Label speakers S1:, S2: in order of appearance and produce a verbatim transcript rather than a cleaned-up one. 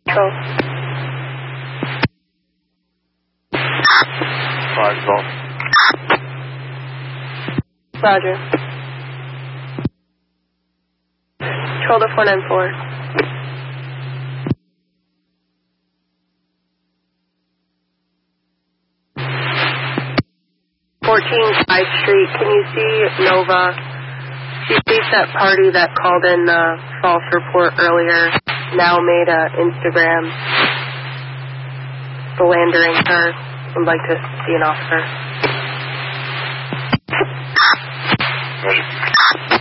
S1: Control.
S2: Five Golf.
S1: Roger. Control to four nine four. fourteen Side Street. Can you see Nova? She sees that party that called in the false report earlier. Now made a Instagram slandering her. Would like to see an officer.
S2: Roger.